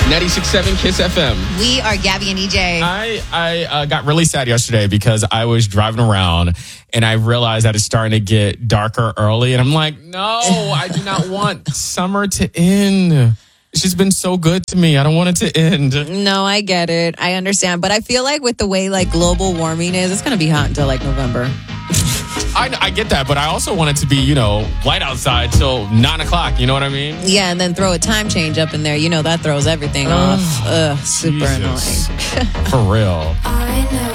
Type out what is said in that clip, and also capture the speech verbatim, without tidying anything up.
ninety-six point seven Kiss F M. We are Gabby and E J. I, I uh, got really sad yesterday because I was driving around and I realized that it's starting to get darker early. And I'm like, no, I do not want summer to end. It's just been so good to me. I don't want it to end. No, I get it. I understand. But I feel like with the way like global warming is, it's going to be hot until like November. I, I get that, but I also want it to be, you know, light outside till nine o'clock. You know what I mean? Yeah, and then throw a time change up in there. You know, that throws everything off. Ugh, super Jesus. annoying. For real. I know.